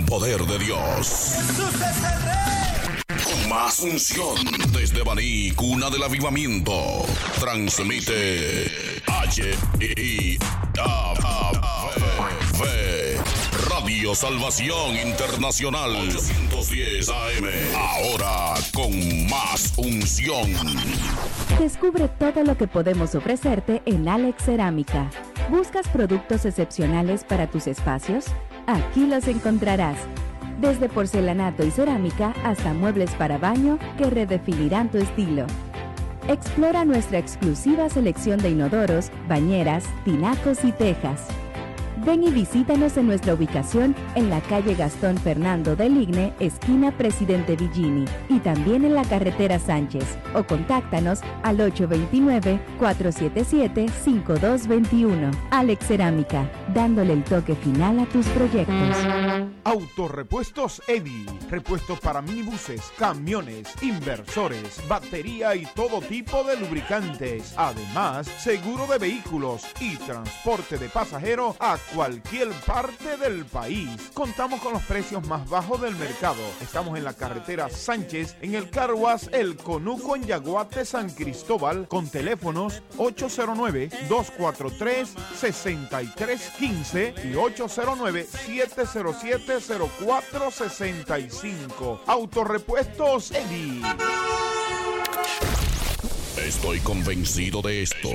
poder de Dios. ¡Jesús es el Rey! Con más unción desde Baní, cuna del avivamiento. Transmite Radio Salvación Internacional 810 AM. Ahora con más unción. Descubre todo lo que podemos ofrecerte en Alex Cerámica. ¿Buscas productos excepcionales para tus espacios? Aquí los encontrarás. Desde porcelanato y cerámica hasta muebles para baño que redefinirán tu estilo. Explora nuestra exclusiva selección de inodoros, bañeras, tinacos y tejas. Ven y visítanos en nuestra ubicación en la calle Gastón Fernando del Igne, esquina Presidente Villini, y también en la carretera Sánchez, o contáctanos al 829-477-5221. Alex Cerámica, dándole el toque final a tus proyectos. Autorepuestos Eddy, repuestos para minibuses, camiones, inversores, batería y todo tipo de lubricantes. Además, seguro de vehículos y transporte de pasajeros a cualquier parte del país. Contamos con los precios más bajos del mercado. Estamos en la carretera Sánchez, en el Car Wash El Conuco en Yaguate, San Cristóbal, con teléfonos 809-243-6315 y 809-707-0465. Autorepuestos Eddy. Estoy convencido de esto.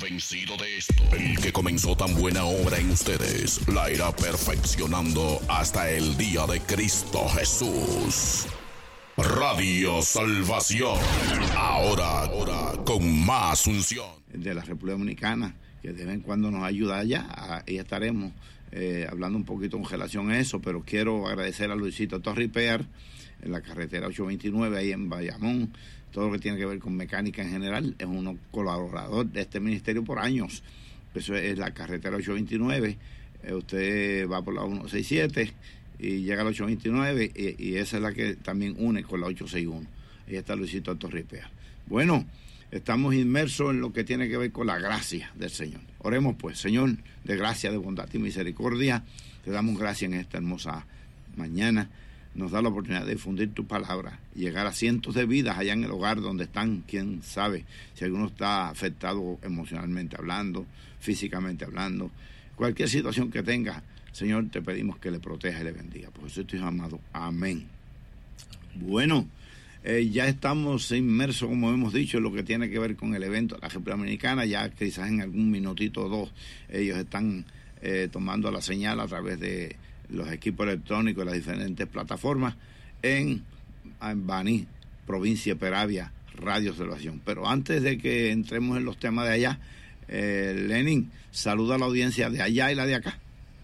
El que comenzó tan buena obra en ustedes la irá perfeccionando hasta el día de Cristo Jesús. Radio Salvación. Ahora con más unción. De la República Dominicana, que de vez en cuando nos ayuda allá. Ahí estaremos hablando un poquito en relación a eso, pero quiero agradecer a Luisito Torripear en la carretera 829, ahí en Bayamón. Todo lo que tiene que ver con mecánica en general, es un colaborador de este ministerio por años. Eso es la carretera 829, usted va por la 167 y llega a la 829 y esa es la que también une con la 861. Ahí está Luisito Torripea. Bueno, estamos inmersos en lo que tiene que ver con la gracia del Señor. Oremos pues, Señor, de gracia, de bondad y misericordia, te damos gracias en esta hermosa mañana. Nos da la oportunidad de difundir tu palabra y llegar a cientos de vidas allá en el hogar donde están, quién sabe, si alguno está afectado emocionalmente hablando, físicamente hablando, cualquier situación que tenga, Señor, te pedimos que le proteja y le bendiga. Por eso estoy amado. Amén. Bueno, ya estamos inmersos, como hemos dicho, en lo que tiene que ver con el evento de la República Dominicana. Ya quizás en algún minutito o dos ellos están tomando la señal a través de los equipos electrónicos de las diferentes plataformas en Baní, provincia de Peravia, Radio Salvación. Pero antes de que entremos en los temas de allá, Lenin, saluda a la audiencia de allá y la de acá.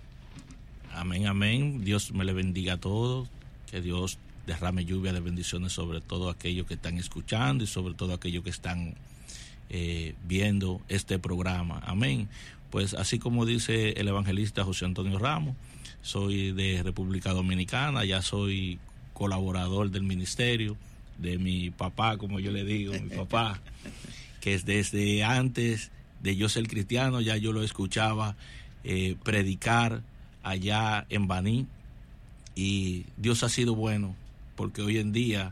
Amén, amén. Dios me le bendiga a todos, que Dios derrame lluvia de bendiciones sobre todo aquellos que están escuchando y sobre todo aquellos que están viendo este programa. Amén. Pues así como dice el evangelista José Antonio Ramos, soy de República Dominicana, ya soy colaborador del ministerio de mi papá, como yo le digo, mi papá, que es desde antes de yo ser cristiano, ya yo lo escuchaba predicar allá en Baní, y Dios ha sido bueno, porque hoy en día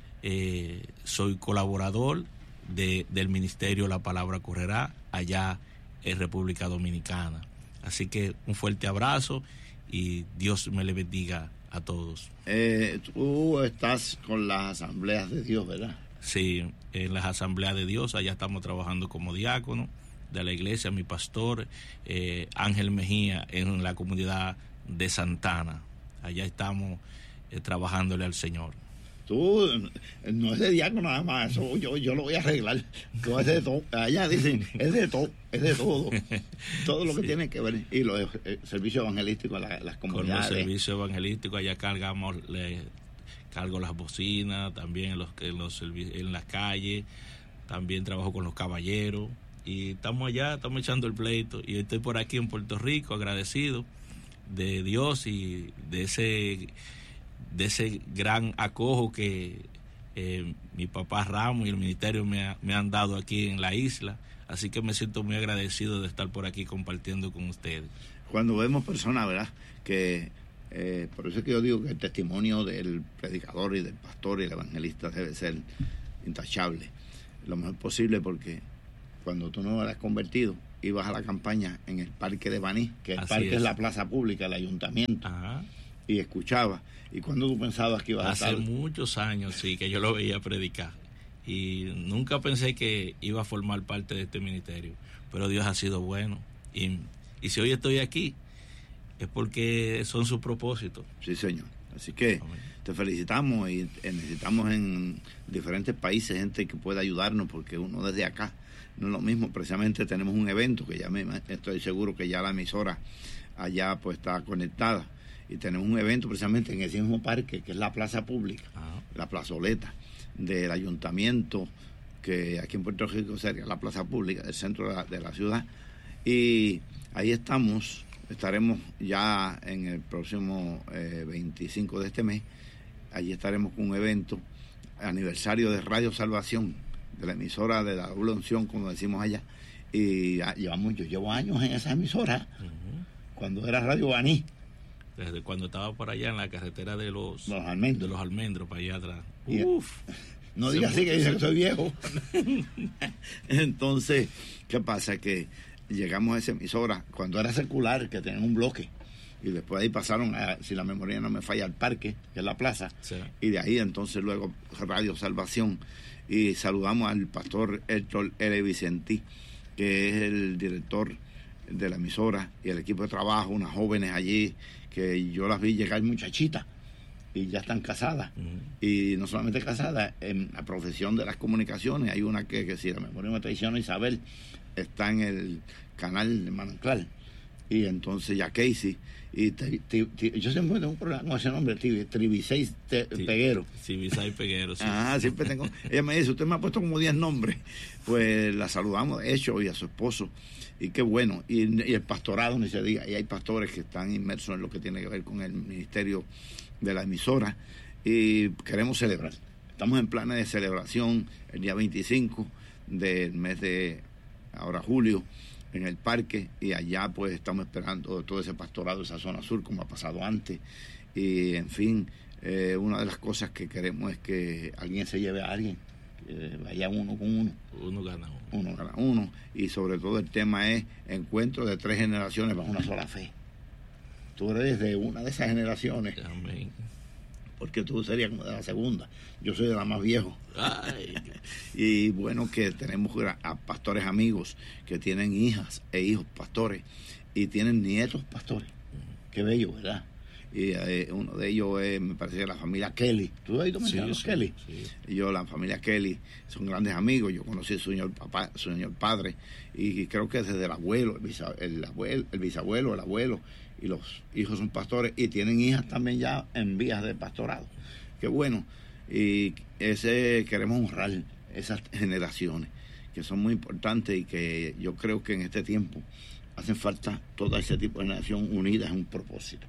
soy colaborador del ministerio La Palabra Correrá, allá en República Dominicana. Así que un fuerte abrazo y Dios me le bendiga a todos. Tú estás con las asambleas de Dios, ¿verdad? Sí, en las asambleas de Dios, allá estamos trabajando como diácono de la iglesia, mi pastor Ángel Mejía, en la comunidad de Santana. Allá estamos trabajándole al Señor. Tú no es de diácono nada más, eso yo lo voy a arreglar. Tú es de todo. Allá dicen, es de todo. Todo lo que tiene que ver. Y los servicios evangelísticos, las comunidades. Con los servicios evangelísticos, allá cargo las bocinas, también en las calles, también trabajo con los caballeros. Y estamos allá, estamos echando el pleito. Y estoy por aquí en Puerto Rico, agradecido de Dios y de ese gran acojo que mi papá Ramos y el ministerio me han dado aquí en la isla. Así que me siento muy agradecido de estar por aquí compartiendo con ustedes. Cuando vemos personas, ¿verdad?, que Por eso es que yo digo que el testimonio del predicador y del pastor y el evangelista debe ser intachable, lo mejor posible, porque cuando tú no eras convertido, ibas a la campaña en el parque de Baní, que el parque es la plaza pública, el ayuntamiento, y escuchabas. ¿Y cuando tú pensabas que ibas a estar? Hace muchos años, sí, que yo lo veía predicar. Y nunca pensé que iba a formar parte de este ministerio. Pero Dios ha sido bueno. Y si hoy estoy aquí, es porque son sus propósitos. Sí, Señor. Así que te felicitamos y necesitamos en diferentes países gente que pueda ayudarnos, porque uno desde acá no es lo mismo. Precisamente tenemos un evento que ya estoy seguro que ya la emisora allá pues está conectada, y tenemos un evento precisamente en ese mismo parque, que es la plaza pública, la plazoleta del ayuntamiento, que aquí en Puerto Rico sería la plaza pública del centro de la ciudad, y ahí estaremos ya en el próximo 25 de este mes. Allí estaremos con un evento, aniversario de Radio Salvación, de la emisora de la doble unción, como decimos allá, y yo llevo años en esa emisora, cuando era Radio Baní. Desde cuando estaba por allá en la carretera de los almendros, para allá atrás. No digas así, que dice que soy viejo. Entonces, ¿qué pasa? Que llegamos a esa emisora cuando era secular, que tenían un bloque, y después de ahí pasaron si la memoria no me falla, al parque, que es la plaza, y de ahí entonces luego Radio Salvación, y saludamos al pastor Héctor L. Vicentí, que es el director de la emisora, y el equipo de trabajo, unas jóvenes allí que yo las vi llegar muchachitas y ya están casadas, y no solamente casadas, en la profesión de las comunicaciones. Hay una que si la memoria no me traiciona, Isabel, está en el canal de Manantial, y entonces ya Casey, y yo siempre tengo un problema con ese nombre, Tribisay Peguero. Tribisay Peguero, sí. Siempre tengo. Ella me dice, usted me ha puesto como 10 nombres. Pues la saludamos, de hecho, y a su esposo, y qué bueno. Y el pastorado, ni se diga, y hay pastores que están inmersos en lo que tiene que ver con el ministerio de la emisora, y queremos celebrar. Estamos en planes de celebración el día 25 del mes de ahora julio, en el parque, y allá pues estamos esperando todo ese pastorado, esa zona sur, como ha pasado antes. Y en fin, una de las cosas que queremos es que alguien se lleve a alguien, vaya uno con uno. Uno gana uno. Uno gana uno, y sobre todo el tema es encuentro de 3 generaciones bajo una sola fe. Tú eres de una de esas generaciones. Amén. Porque tú serías como de la segunda. Yo soy de la más viejo. Ay. Y bueno, que tenemos a pastores amigos que tienen hijas e hijos pastores, y tienen nietos pastores. Qué bello, ¿verdad? Y uno de ellos es, me parece que la familia Kelly. ¿Tú has oído mencionar a los Kelly? Sí. Y yo, la familia Kelly, son grandes amigos. Yo conocí a su señor papá, su señor padre, y creo que desde el abuelo, el bisabuelo, el abuelo, y los hijos son pastores, y tienen hijas también ya en vías de pastorado. Qué bueno. Y queremos honrar esas generaciones que son muy importantes, y que yo creo que en este tiempo hacen falta todo ese tipo de generación unida en un propósito,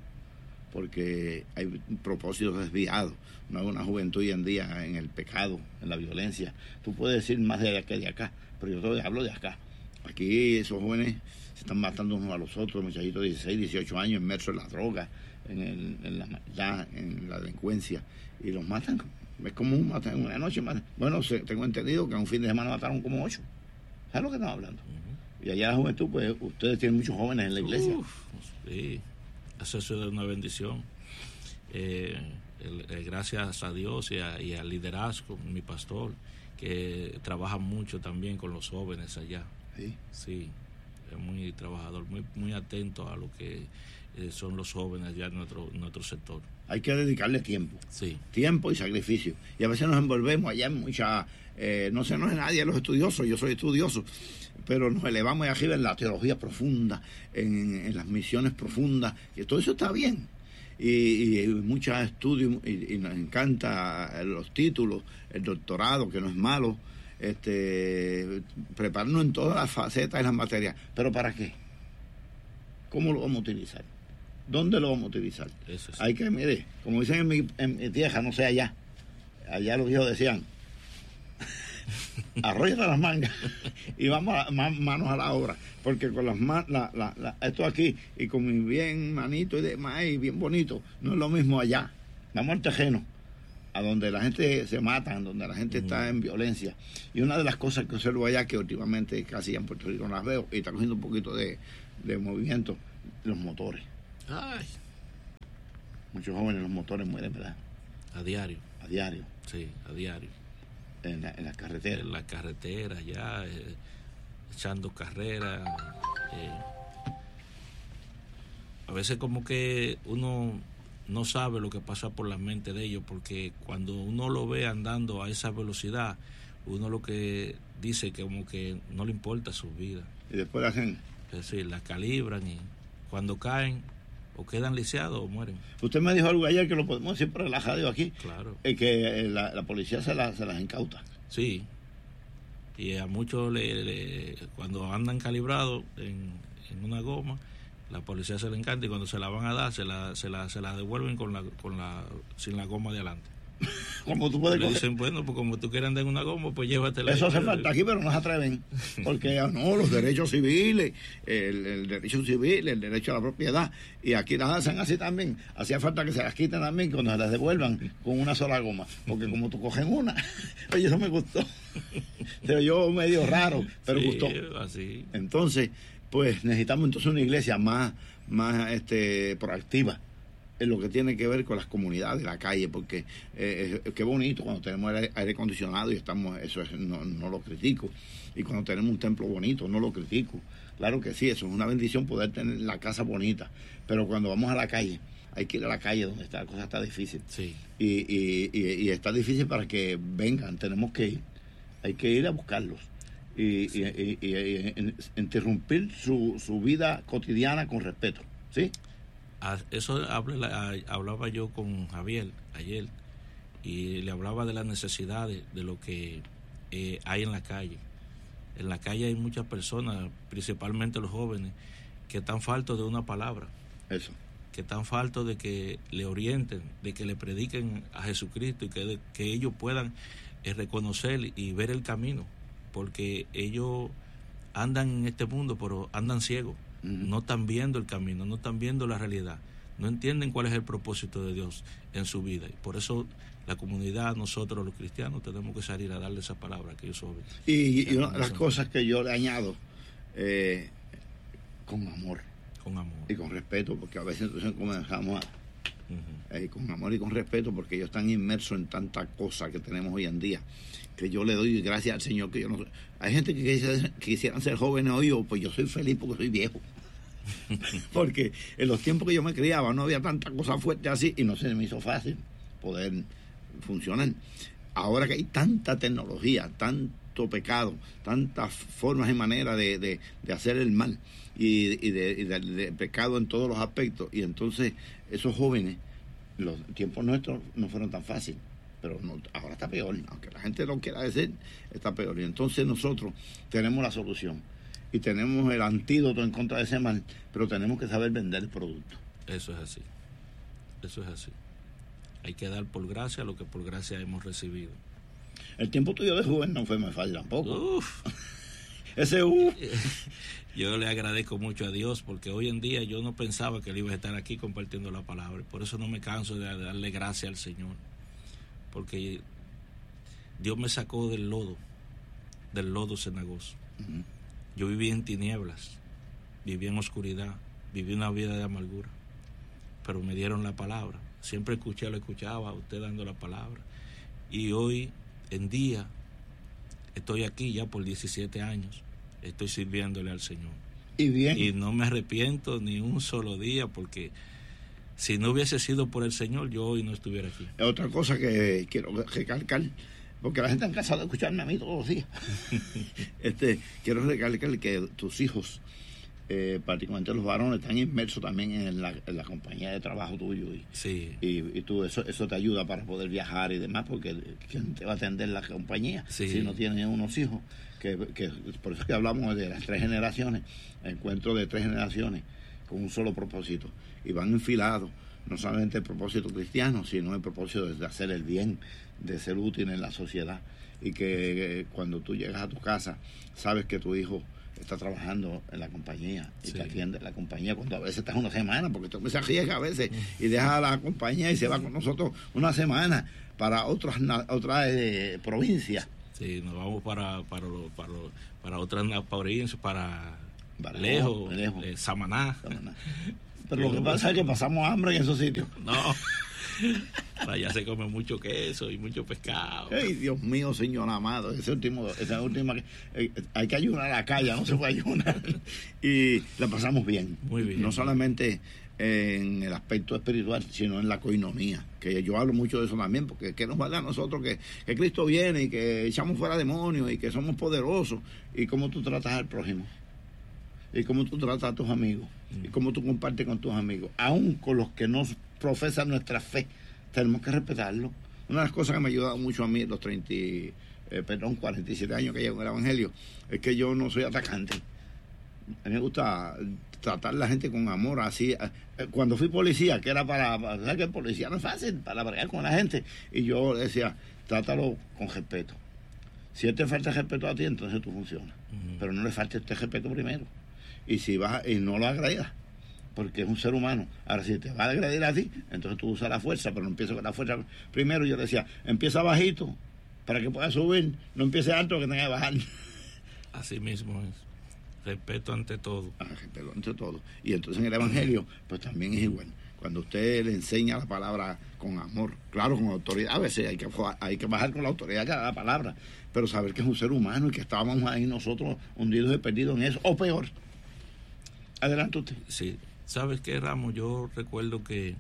porque hay propósitos desviados. No hay una juventud hoy en día en el pecado, en la violencia. Tú puedes decir más de allá que de acá, pero yo te hablo de acá. Aquí esos jóvenes se están matando unos a los otros, muchachitos de 16, 18 años inmersos en la droga, en la delincuencia, y los matan. Es común matar en una noche. Bueno, tengo entendido que en un fin de semana mataron como 8. ¿Sabes lo que estamos hablando? Y allá la juventud, pues ustedes tienen muchos jóvenes en la iglesia. Sí, eso es una bendición. Gracias a Dios y al liderazgo, mi pastor, que trabaja mucho también con los jóvenes allá. Sí, es muy trabajador, muy atento a lo que son los jóvenes allá en nuestro sector. Hay que dedicarle tiempo. Sí. Tiempo y sacrificio. Y a veces nos envolvemos allá en mucha... no se nos es nadie los estudiosos, yo soy estudioso, pero nos elevamos arriba en la teología profunda, en las misiones profundas, y todo eso está bien. Y muchos estudios, y nos encanta los títulos, el doctorado, que no es malo, prepararnos en todas las facetas de las materias. ¿Pero para qué? ¿Cómo lo vamos a utilizar? ¿Dónde lo vamos a utilizar? Eso sí. Hay que, mire, como dicen en mi tierra, no sé allá los viejos decían, arróllate las mangas y vamos manos a la obra, porque con las manos, esto aquí, y con mi bien manito y demás, y bien bonito, no es lo mismo allá. Vamos al terreno, a donde la gente se mata, donde la gente está en violencia. Y una de las cosas que observo allá, que últimamente casi en Puerto Rico no las veo, y está cogiendo un poquito de movimiento, los motores. Ay. Muchos jóvenes los motores mueren, ¿verdad? A diario. A diario. Sí, a diario. En la carretera. En la carretera, ya, echando carreras. A veces como que uno no sabe lo que pasa por la mente de ellos, porque cuando uno lo ve andando a esa velocidad, uno lo que dice que como que no le importa su vida. Y después la hacen. Es decir, la calibran y cuando caen o quedan lisiados o mueren. Usted me dijo algo ayer que lo podemos decir por la radio aquí. Claro. Que la policía se las incauta. Sí. Y a muchos cuando andan calibrados en una goma, la policía se le encanta, y cuando se la van a dar se la devuelven sin la goma de adelante. Como tú puedes le dicen, bueno, pues como tú quieres andar en una goma, pues llévatela. Eso hace falta aquí, pero no se atreven, porque no, los derechos civiles, el derecho civil, el derecho a la propiedad, y aquí las hacen así también. Hacía falta que se las quiten también cuando se las devuelvan con una sola goma, porque como tú cogen una, oye, eso me gustó. Se oyó medio raro, pero sí, gustó. Así. Entonces, pues necesitamos entonces una iglesia más proactiva en lo que tiene que ver con las comunidades de la calle, porque qué bonito cuando tenemos aire acondicionado y estamos, no lo critico, y cuando tenemos un templo bonito, no lo critico, claro que sí, eso es una bendición poder tener la casa bonita, pero cuando vamos a la calle, hay que ir a la calle donde la cosa está difícil, sí. y está difícil para que vengan, tenemos que ir, hay que ir a buscarlos, y interrumpir su vida cotidiana con respeto, ¿sí? Eso hablaba yo con Javier ayer, y le hablaba de las necesidades de lo que hay en la calle. En la calle hay muchas personas, principalmente los jóvenes, que están faltos de una palabra. Eso. Que están faltos de que le orienten, de que le prediquen a Jesucristo, y que ellos puedan reconocer y ver el camino, porque ellos andan en este mundo, pero andan ciegos. No están viendo el camino, no están viendo la realidad, no entienden cuál es el propósito de Dios en su vida, y por eso la comunidad, nosotros los cristianos, tenemos que salir a darle esa palabra a aquellos jóvenes. Y una de las cosas que yo le añado, con amor y con respeto, porque a veces entonces comenzamos con amor y con respeto, porque ellos están inmersos en tanta cosa que tenemos hoy en día, que yo le doy gracias al Señor, que yo no. Hay gente que quisieran ser jóvenes hoy, pues yo soy feliz porque soy viejo. Porque en los tiempos que yo me criaba no había tanta cosa fuerte así, y no se me hizo fácil poder funcionar. Ahora que hay tanta tecnología, tanto pecado, tantas formas y maneras de hacer el mal, y de pecado en todos los aspectos, y entonces esos jóvenes, los tiempos nuestros no fueron tan fáciles, pero no, ahora está peor, aunque la gente no quiera decir, está peor, y entonces nosotros tenemos la solución y tenemos el antídoto en contra de ese mal, pero tenemos que saber vender el producto. Eso es así. Hay que dar por gracia lo que por gracia hemos recibido. El tiempo tuyo de joven no fue más fácil tampoco. Ese Yo le agradezco mucho a Dios, porque hoy en día yo no pensaba que él iba a estar aquí compartiendo la palabra, y por eso no me canso de darle gracias al Señor, porque Dios me sacó del lodo cenagoso. Yo viví en tinieblas, viví en oscuridad, viví una vida de amargura, pero me dieron la palabra. Siempre lo escuchaba a usted dando la palabra, y hoy en día estoy aquí ya por 17 años, estoy sirviéndole al Señor. Y bien. Y no me arrepiento ni un solo día, porque si no hubiese sido por el Señor, yo hoy no estuviera aquí. Otra cosa que quiero recalcar, porque la gente está cansada de escucharme a mí todos los días. Quiero recalcar que tus hijos, particularmente los varones, están inmersos también en la compañía de trabajo tuyo, y tú eso te ayuda para poder viajar y demás, porque ¿quién te va a atender la compañía si no tienes unos hijos? Que por eso es que hablamos de las 3 generaciones, encuentro de 3 generaciones con un solo propósito, y van enfilados no solamente el propósito cristiano, sino el propósito de hacer el bien, de ser útil en la sociedad, y que cuando tú llegas a tu casa sabes que tu hijo está trabajando en la compañía y te atiende en la compañía, cuando a veces estás una semana, porque tú se arriesga a veces y deja la compañía y se va con nosotros una semana para otras provincias. Sí, nos vamos para otras provincias, para lejos. Samaná. Pero lo que pasa es que pasamos hambre en esos sitios. No, allá se come mucho queso y mucho pescado. Ay, Dios mío, Señor amado, esa última hay que ayunar acá, ya no se puede ayunar. Y la pasamos bien. Muy bien. No solamente en el aspecto espiritual, sino en la coinonía, que yo hablo mucho de eso también, porque ¿qué nos va a dar a nosotros que Cristo viene y que echamos fuera demonios y que somos poderosos? ¿Y cómo tú tratas al prójimo? ¿Y cómo tú tratas a tus amigos? ¿Y cómo tú compartes con tus amigos? Aún con los que no profesan nuestra fe, tenemos que respetarlo. Una de las cosas que me ha ayudado mucho a mí, los 47 años que llevo en el Evangelio, es que yo no soy atacante. A mí me gusta tratar a la gente con amor, así. Cuando fui policía, que era ¿sabes que el policía no es fácil? Para bregar con la gente. Y yo decía, trátalo con respeto. Si él te falta respeto a ti, entonces tú funcionas. Pero no le falte este respeto primero. Y si vas y no lo agredas, porque es un ser humano. Ahora, si te va a agredir a ti, entonces tú usas la fuerza, pero no empieces con la fuerza. Primero yo decía, empieza bajito para que pueda subir, no empiece alto que tenga que bajar. Así mismo es. Respeto ante todo. Respeto ante todo. Y entonces en el Evangelio, pues también es igual. Cuando usted le enseña la palabra con amor, claro, con autoridad, a veces hay que bajar con la autoridad que da la palabra, pero saber que es un ser humano y que estábamos ahí nosotros hundidos y perdidos en eso, o peor. Adelante usted. Sí. ¿Sabes qué, Ramos? Yo recuerdo que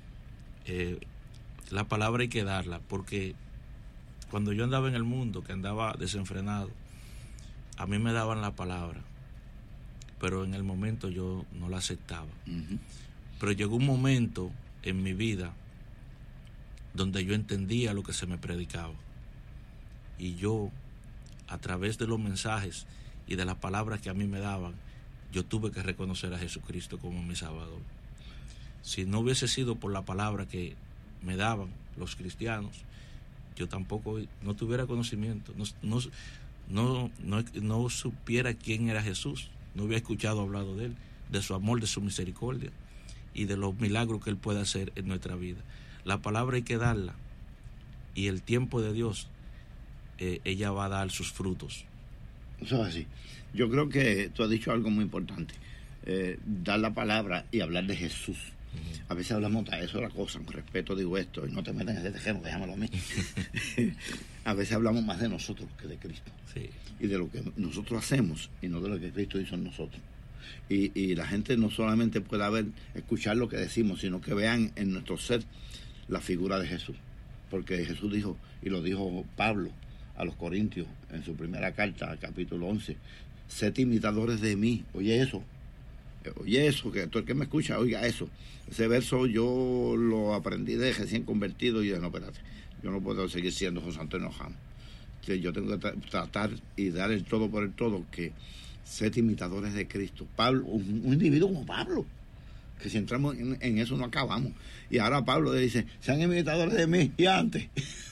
la palabra hay que darla, porque cuando yo andaba en el mundo, que andaba desenfrenado, a mí me daban la palabra, pero en el momento yo no la aceptaba. Pero llegó un momento en mi vida donde yo entendía lo que se me predicaba, y yo, a través de los mensajes y de las palabras que a mí me daban, yo tuve que reconocer a Jesucristo como mi Salvador. Si no hubiese sido por la palabra que me daban los cristianos, yo tampoco no tuviera conocimiento, no supiera quién era Jesús, no hubiera escuchado hablar de Él, de su amor, de su misericordia y de los milagros que Él puede hacer en nuestra vida. La palabra hay que darla, y el tiempo de Dios, ella va a dar sus frutos. Eso es así. Yo creo que tú has dicho algo muy importante, dar la palabra y hablar de Jesús. A veces hablamos de eso, la cosa, con respeto digo esto, y no te metas en ese terreno, déjamelo a mí. A veces hablamos más de nosotros que de Cristo. Sí. Y de lo que nosotros hacemos, y no de lo que Cristo hizo en nosotros. Y la gente no solamente puede escuchar lo que decimos, sino que vean en nuestro ser la figura de Jesús. Porque Jesús dijo, y lo dijo Pablo a los Corintios en su primera carta, capítulo 11, sed imitadores de mí. Oye eso, que todo el que me escucha, oiga eso. Ese verso yo lo aprendí de recién convertido, y yo no, espérate, yo no puedo seguir siendo José Antonio Ramos. Yo tengo que tratar y dar el todo por el todo, que sed imitadores de Cristo. Pablo, un individuo como Pablo, que si entramos en eso no acabamos. Y ahora Pablo le dice, sean imitadores de mí, y antes.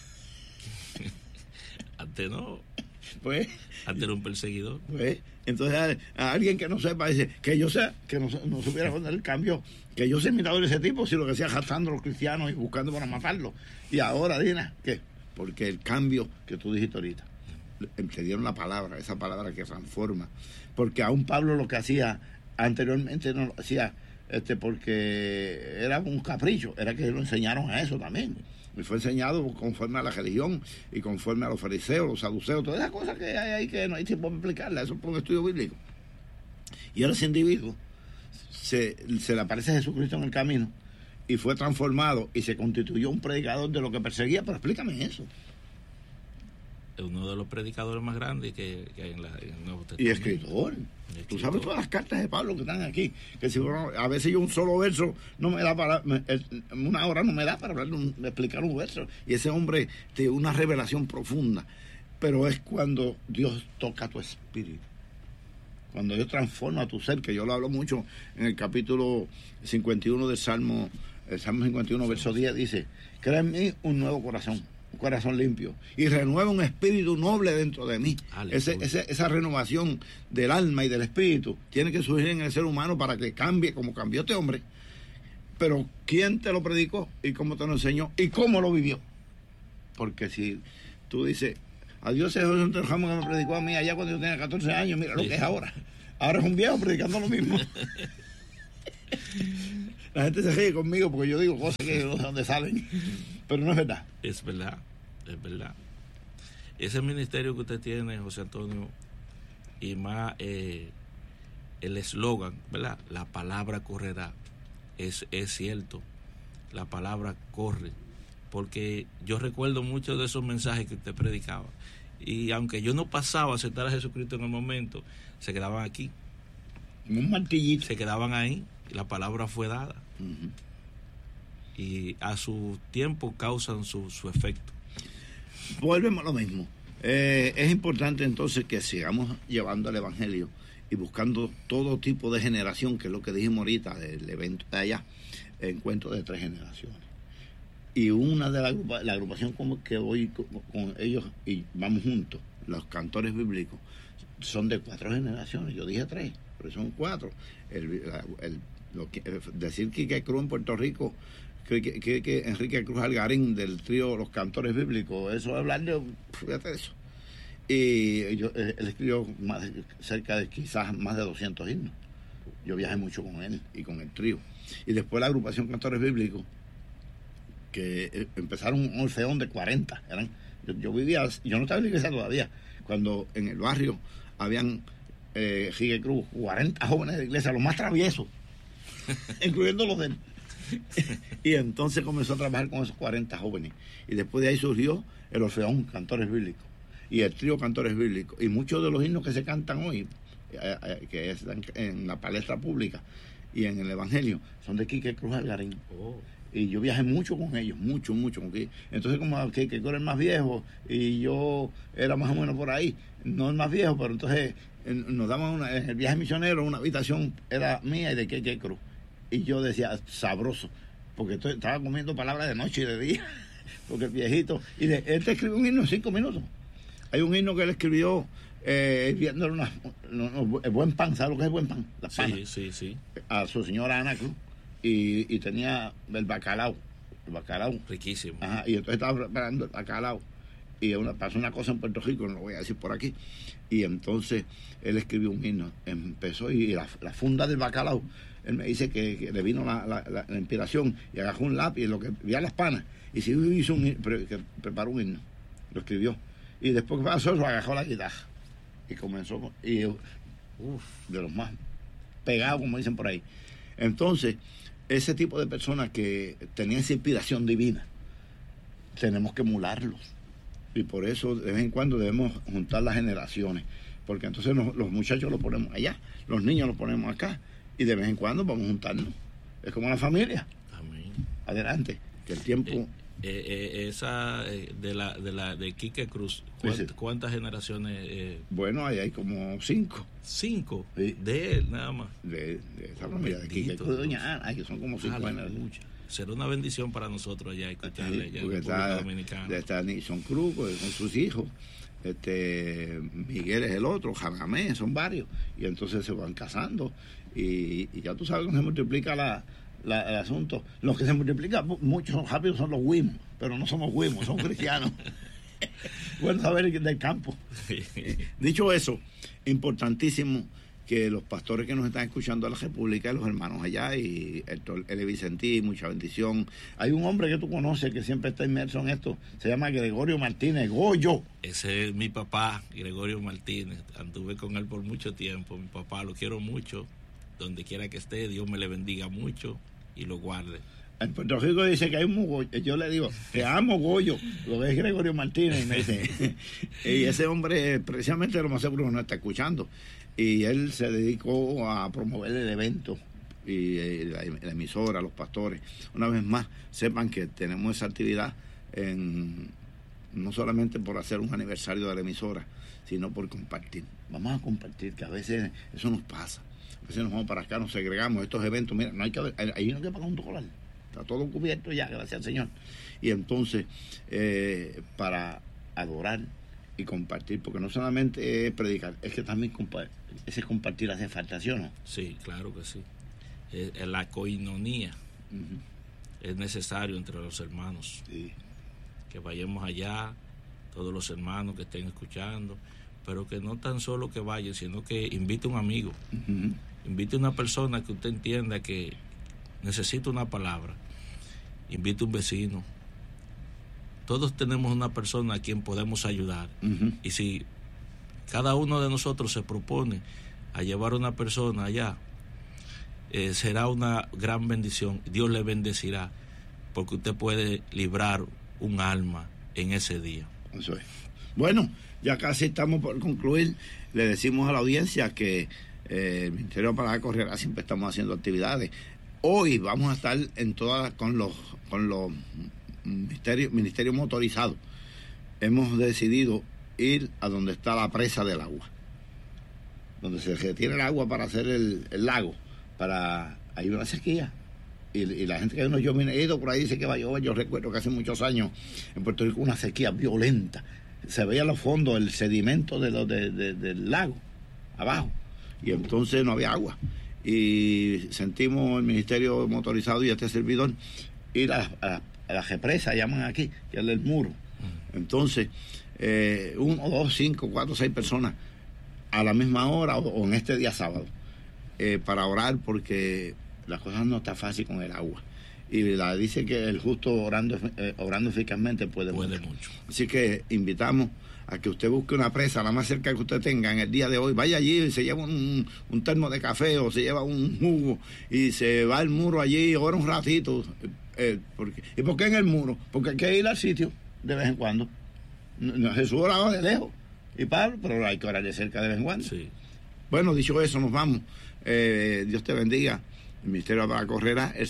Antes no. Pues. Antes era un perseguidor. Pues. Entonces a alguien que no sepa dice, que yo sé, que no supiera poner el cambio, que yo soy imitador de ese tipo, si lo que hacía gastando a los cristianos y buscando para matarlos. Y ahora, Dina, ¿qué? Porque el cambio que tú dijiste ahorita, te dieron la palabra, esa palabra que transforma. Porque aún Pablo lo que hacía anteriormente no lo hacía porque era un capricho, era que lo enseñaron a eso también. Y fue enseñado conforme a la religión y conforme a los fariseos, los saduceos, todas esas cosas que hay ahí que no hay tiempo para explicarlas, eso es por un estudio bíblico. Y ahora ese individuo se le aparece Jesucristo en el camino y fue transformado y se constituyó un predicador de lo que perseguía. Pero explícame eso. Es uno de los predicadores más grandes que hay en el Nuevo Testamento. Y escritor. Tú sabes todas las cartas de Pablo que están aquí, que si a veces yo un solo verso no me da para, una hora no me da para explicar un verso. Y ese hombre tiene una revelación profunda, pero es cuando Dios toca tu espíritu, cuando Dios transforma tu ser, que yo lo hablo mucho en el capítulo 51 del Salmo El Salmo 51, verso 10 dice: crea en mí un nuevo corazón, un corazón limpio, y renueva un espíritu noble dentro de mí. Esa renovación del alma y del espíritu tiene que surgir en el ser humano para que cambie como cambió este hombre. Pero ¿quién te lo predicó y cómo te lo enseñó y cómo lo vivió? Porque si tú dices, a Dios es José Antonio Ramos que me predicó a mí allá cuando yo tenía 14 años, mira lo que es ahora. Ahora es un viejo predicando lo mismo. La gente se ríe conmigo porque yo digo cosas que no sé dónde salen, pero no es verdad. Es verdad. Ese ministerio que usted tiene, José Antonio, y más el eslogan, ¿verdad? La palabra correrá. Es cierto, la palabra corre, porque yo recuerdo muchos de esos mensajes que usted predicaba, y aunque yo no pasaba a aceptar a Jesucristo en el momento, se quedaban aquí. Un martillito. Se quedaban ahí, y la palabra fue dada. Uh-huh. Y a su tiempo causan su efecto. Volvemos a lo mismo. Es importante entonces que sigamos llevando el Evangelio y buscando todo tipo de generación, que es lo que dijimos ahorita del evento de allá, encuentro de 3 generaciones. Y una de la agrupación como que voy con ellos y vamos juntos, los cantores bíblicos, son de 4 generaciones. Yo dije 3, pero son 4. Decir Quique Cruz en Puerto Rico, que Enrique Cruz Algarín del trío Los Cantores Bíblicos, eso es hablar de, fíjate eso. Y él escribió cerca de quizás más de 200 himnos. Yo viajé mucho con él y con el trío. Y después la agrupación Cantores Bíblicos, que empezaron un orfeón de 40. Yo vivía, yo no estaba en la iglesia todavía, cuando en el barrio habían Quique Cruz, 40 jóvenes de la iglesia, los más traviesos, incluyendo los de él. Y entonces comenzó a trabajar con esos 40 jóvenes. Y después de ahí surgió el orfeón Cantores Bíblicos y el trío Cantores Bíblicos. Y muchos de los himnos que se cantan hoy, que están en la palestra pública y en el Evangelio, son de Quique Cruz Algarín. Oh. Y yo viajé mucho con ellos, mucho con Quique. Entonces, como Quique Cruz era el más viejo y yo era más o menos por ahí, no el más viejo, pero entonces nos daban en el viaje misionero, una habitación era mía y de Quique Cruz. Y yo decía, sabroso, porque estaba comiendo palabras de noche y de día, porque el viejito, él te escribió un himno en 5 minutos. Hay un himno que él escribió viendo el buen pan, ¿sabes lo que es el buen pan? La pana, sí. A su señora Ana Cruz, y tenía el bacalao. Riquísimo. Ajá, y entonces estaba preparando el bacalao. Y pasó una cosa en Puerto Rico, no lo voy a decir por aquí, y entonces él escribió un himno, empezó, y la funda del bacalao, él me dice que le vino la inspiración, y agarró un lápiz, y lo que veía las panas, y sí hizo que preparó un himno, lo escribió, y después que pasó eso, agarró la guitarra, y comenzó, y de los más pegados, como dicen por ahí. Entonces, ese tipo de personas que tenían esa inspiración divina, tenemos que emularlos. Y por eso de vez en cuando debemos juntar las generaciones, porque entonces los muchachos los ponemos allá, los niños los ponemos acá, y de vez en cuando vamos a juntarnos. Es como la familia. Amén. Adelante, que el tiempo... esa de Quique Cruz, ¿cuántas generaciones? Bueno, ahí hay como 5. 5 sí. De él nada más. De esa familia, de Quique Cruz, doña Ana, que son como 5 generaciones. Será una bendición para nosotros allá escucharle allá en República Dominicana. Está Nixon Cruz con sus hijos, Miguel es el otro, Jaramé, son varios, y entonces se van casando, y ya tú sabes cómo se multiplica el asunto. Los que se multiplican mucho rápido son los Wimos, pero no somos Wimos, somos cristianos. Bueno saber del campo. Dicho eso, importantísimo que los pastores que nos están escuchando a la República, los hermanos allá, y Héctor L. Vicentí, mucha bendición. Hay un hombre que tú conoces que siempre está inmerso en esto, se llama Gregorio Martínez, Goyo. Ese es mi papá, Gregorio Martínez. Anduve con él por mucho tiempo. Mi papá, lo quiero mucho. Donde quiera que esté, Dios me le bendiga mucho y lo guarde. En Puerto Rico dice que hay un Goyo. Yo le digo, te amo, Goyo. Lo que es Gregorio Martínez. Y me dice, y ese hombre, precisamente, lo más seguro no está escuchando. Y él se dedicó a promover el evento y la emisora, los pastores. Una vez más, sepan que tenemos esa actividad no solamente por hacer un aniversario de la emisora, sino por compartir. Vamos a compartir, que a veces eso nos pasa. A veces nos vamos para acá, nos segregamos estos eventos. Mira, ahí no hay que pagar $1. está todo cubierto ya, gracias al Señor. Y entonces, para adorar y compartir, porque no solamente es predicar, es que también ese compartir hace falta, ¿sí o no? Sí, claro que sí. La coinonía es necesario entre los hermanos. Sí. Que vayamos allá, todos los hermanos que estén escuchando, pero que no tan solo que vayan, sino que invite a un amigo, invite a una persona que usted entienda que necesita una palabra, invite a un vecino. Todos tenemos una persona a quien podemos ayudar, y si cada uno de nosotros se propone a llevar a una persona allá, será una gran bendición. Dios le bendecirá, porque usted puede librar un alma en ese día. Eso es. Bueno, ya casi estamos por concluir. Le decimos a la audiencia que el Ministerio de la Palabra Correrá, siempre estamos haciendo actividades. Hoy vamos a estar en todas con los ministerios motorizados. Hemos decidido ir a donde está la presa del agua, donde se retira el agua para hacer el lago, para hay una sequía. Y la gente que yo me he ido por ahí dice que va a llover. Yo recuerdo que hace muchos años en Puerto Rico una sequía violenta. Se veía a los fondos el sedimento del lago abajo, y entonces no había agua. Y sentimos el Ministerio Motorizado y este servidor ir a la represa, llaman aquí, que es el muro. Entonces, 1, 2, 5, 4, 6 personas a la misma hora o en este día sábado, para orar, porque la cosa no está fácil con el agua. Y la dice que el justo orando eficazmente puede mucho. Así que invitamos a que usted busque una presa la más cerca que usted tenga en el día de hoy. Vaya allí y se lleva un termo de café o se lleva un jugo y se va al muro allí y ora un ratito. ¿Y por qué en el muro? Porque hay que ir al sitio de vez en cuando. Jesús oraba de lejos y Pablo, pero hay que orar de cerca de vez en cuando. Sí. Bueno, dicho eso, nos vamos. Dios te bendiga. El Ministerio de la Palabra Correrá, el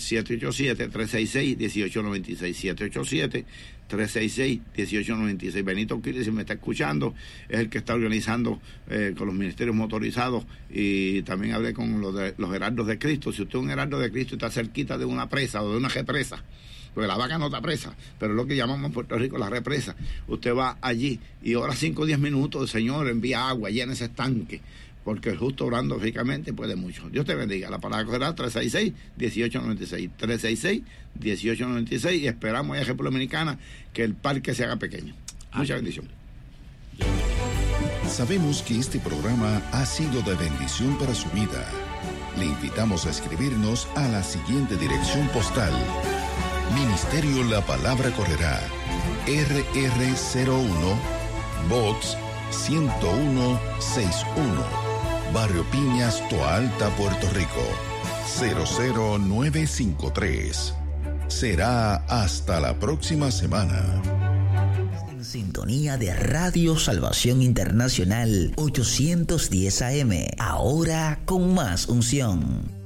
787-366-1896. 787-366-1896. Benito Quiles, si me está escuchando, es el que está organizando con los ministerios motorizados, y también hablé con los heraldos de Cristo. Si usted es un heraldo de Cristo y está cerquita de una presa o de una represa, porque la vaca no está presa, pero es lo que llamamos en Puerto Rico la represa, usted va allí y ora 5 o 10 minutos, el Señor envía agua, llena ese estanque, porque el justo orando lógicamente puede mucho. Dios te bendiga. La palabra correrá 366-1896. 366-1896, y esperamos en la República Dominicana que el parque se haga pequeño. Mucha bendición. Sabemos que este programa ha sido de bendición para su vida. Le invitamos a escribirnos a la siguiente dirección postal: Ministerio La Palabra Correrá, RR01, Box 10161, Barrio Piñas, Toalta, Puerto Rico, 00953. Será hasta la próxima semana. En sintonía de Radio Salvación Internacional 810 AM, ahora con más unción.